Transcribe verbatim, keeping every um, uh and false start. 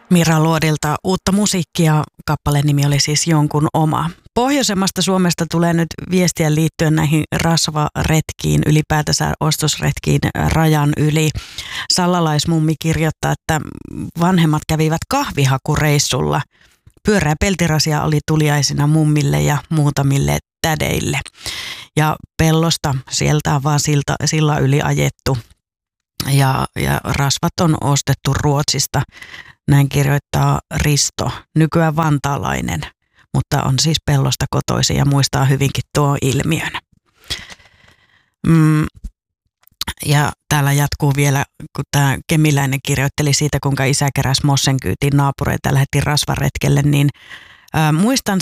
Mira Luodilta uutta musiikkia. Kappaleen nimi oli siis Jonkun oma. Pohjoisemmasta Suomesta tulee nyt viestiä liittyen näihin rasvaretkiin, ylipäätänsä ostosretkiin rajan yli. Sallalaismummi kirjoittaa, että vanhemmat kävivät kahvihakureissulla. Pyöreä peltirasia oli tuliaisina mummille ja muutamille tädeille. Ja pellosta sieltä on vaan silta, sillä yli ajettu ja, ja rasvat on ostettu Ruotsista. Näin kirjoittaa Risto, nykyään vantaalainen, mutta on siis pellosta kotoisin ja muistaa hyvinkin tuo ilmiön. Mm. Ja täällä jatkuu vielä, kun tämä Kemiläinen kirjoitteli siitä, kuinka isä keräsi Mossen kyytiin naapureita ja lähetti rasvaretkelle, niin ää, muistan